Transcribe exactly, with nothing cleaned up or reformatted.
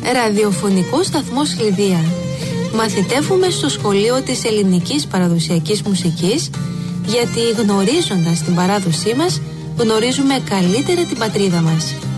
Ραδιοφωνικό σταθμός Χλιδία. Μαθητεύουμε στο σχολείο της ελληνικής παραδοσιακής μουσικής, γιατί γνωρίζοντας την παράδοσή μας, γνωρίζουμε καλύτερα την πατρίδα μας.